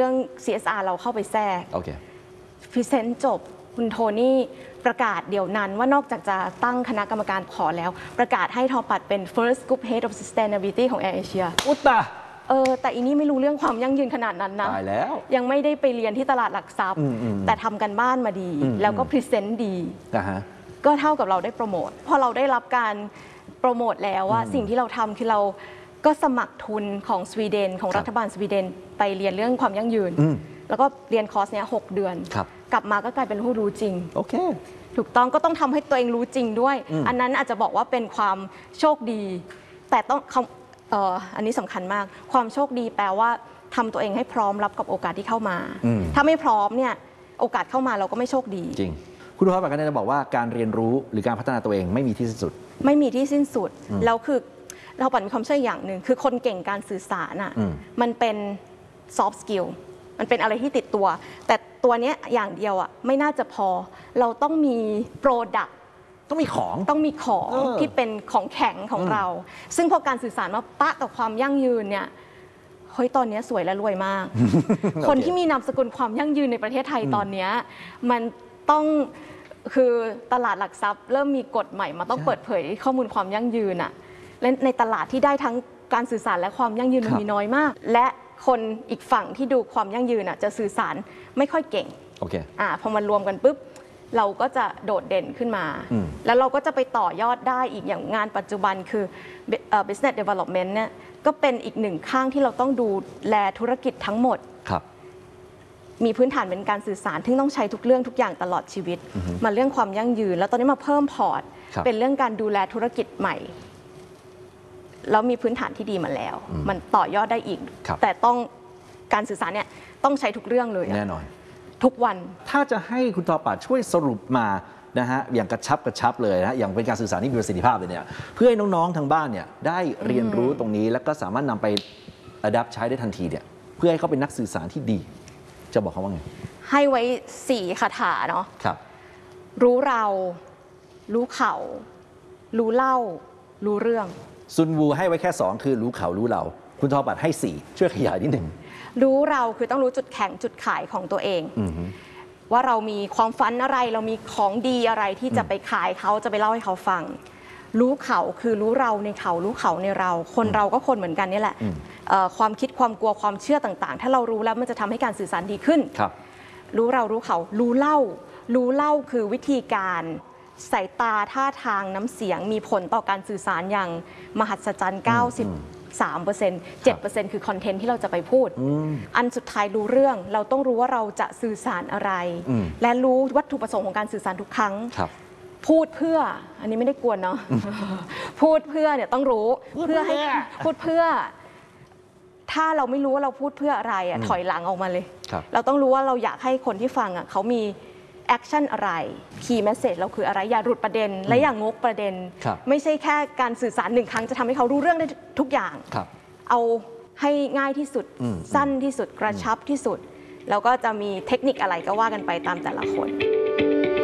รื่อง CSR เราเข้าไปแทรกโอเคพรีเซนต์จบคุณโทนี่ประกาศเดี๋ยวนั้นว่านอกจากจะตั้งคณะกรรมการขอแล้วประกาศให้ทอปัดเป็น First Group Head of Sustainability ของ Air Asia อุตตะแต่อีนี่ไม่รู้เรื่องความยั่งยืนขนาดนั้นนะตายแล้วยังไม่ได้ไปเรียนที่ตลาดหลักทรัพย์แต่ทำกันบ้านมาดีแล้วก็พรีเซนต์ดีก็เท่ากับเราได้โปรโมทพอเราได้รับการโปรโมทแล้วว่าสิ่งที่เราทำคือเราก็สมัครทุนของสวีเดนของรัฐบาลสวีเดนไปเรียนเรื่องความยั่งยืนแล้วก็เรียนคอร์สเนี้ย6 เดือนกลับมาก็กลายเป็นผู้รู้จริงโอเคถูกต้องก็ต้องทำให้ตัวเองรู้จริงด้วยอันนั้นอาจจะบอกว่าเป็นความโชคดีแต่ต้องอันนี้สำคัญมากความโชคดีแปลว่าทำตัวเองให้พร้อมรับกับโอกาสที่เข้ามาถ้าไม่พร้อมเนี่ยโอกาสเข้ามาเราก็ไม่โชคดีจริงคุณทอปัดก็จะบอกว่าการเรียนรู้หรือการพัฒนาตัวเองไม่มีที่สิ้นสุดไม่มีที่สิ้นสุดแล้วคือเราปัดมีความเชื่ออย่างหนึ่งคือคนเก่งการสื่อสารมันเป็น soft skill มันเป็นอะไรที่ติดตัวแต่ตัวนี้อย่างเดียวไม่น่าจะพอเราต้องมี productต้องมีของที่เป็นของแข็งของเราซึ่งพอการสื่อสารมาปะกับความยั่งยืนเนี่ยเฮ้ยตอนนี้สวยและรวยมาก คนที่มีนามสกุลความยั่งยืนในประเทศไทยตอนนี้มันต้องคือตลาดหลักทรัพย์เริ่มมีกฎใหม่มาต้องเปิดเผยข้อมูลความยั่งยืนและในตลาดที่ได้ทั้งการสื่อสารและความยั่งยืนมันมีน้อยมากและคนอีกฝั่งที่ดูความยั่งยืนจะสื่อสารไม่ค่อยเก่งโอเคพอมันรวมกันปุ๊บเราก็จะโดดเด่นขึ้นมาแล้วเราก็จะไปต่อยอดได้อีกอย่างงานปัจจุบันคือ business development เนี่ยก็เป็นอีกหนึ่งข้างที่เราต้องดูแลธุรกิจทั้งหมดมีพื้นฐานเป็นการสื่อสารที่ต้องใช้ทุกเรื่องทุกอย่างตลอดชีวิตมาเรื่องความยั่งยืนแล้วตอนนี้มาเพิ่มพอร์ตเป็นเรื่องการดูแลธุรกิจใหม่แล้วมีพื้นฐานที่ดีมาแล้วมันต่อยอดได้อีกแต่ต้องการสื่อสารเนี่ยต้องใช้ทุกเรื่องเลยแน่นอนทุกวันถ้าจะให้คุณทอปัดช่วยสรุปมานะฮะอย่างกระชับเลยนะอย่างเป็นการสื่อสารที่มีประสิทธิภาพเลยเนี่ยเพื่อให้น้องๆทางบ้านเนี่ยได้เรียนรู้ตรงนี้แล้วก็สามารถนำไปadaptใช้ได้ทันทีเนี่ยเพื่อให้เขาเป็นนักสื่อสารที่ดีจะบอกเขาว่าไงให้ไว้4คาถาเนาะครับรู้เรารู้เขารู้เล่ารู้เรื่องซุนวูให้ไว้แค่2คือรู้เขารู้เราคุณทอปัดให้4ช่วยขยายนิดหนึ่งรู้เราคือต้องรู้จุดแข็งจุดขายของตัวเองว่าเรามีความฝันอะไรเรามีของดีอะไรที่จะไปขายเขาจะไปเล่าให้เขาฟังรู้เขาคือรู้เราในเขารู้เขาในเราคนเราก็คนเหมือนกันนี่แหละความคิดความกลัวความเชื่อต่างๆถ้าเรารู้แล้วมันจะทำให้การสื่อสารดีขึ้นรู้เรารู้เขารู้เล่าคือวิธีการสายตาท่าทางน้ำเสียงมีผลต่อการสื่อสารอย่างมหัศจรรย์93% 7% คือคอนเทนต์ที่เราจะไปพูดอันสุดท้ายรู้เรื่องเราต้องรู้ว่าเราจะสื่อสารอะไรและรู้วัตถุประสงค์ของการสื่อสารทุกครั้งพูดเพื่ออันนี้ไม่ได้กวนเนาะพูดเพื่อเนี่ยต้องรู้เพื่อให้พูดเพื่อถ้าเราไม่รู้ว่าเราพูดเพื่ออะไรถอยหลังออกมาเลยเราต้องรู้ว่าเราอยากให้คนที่ฟังเขามีแอคชั่นอะไร Key Message เราคืออะไรอย่าหลุดประเด็นและอย่างงกประเด็นไม่ใช่แค่การสื่อสาร1 ครั้งจะทำให้เขารู้เรื่องได้ทุกอย่างเอาให้ง่ายที่สุดสั้นที่สุดกระชับที่สุดแล้วก็จะมีเทคนิคอะไรก็ว่ากันไปตามแต่ละคน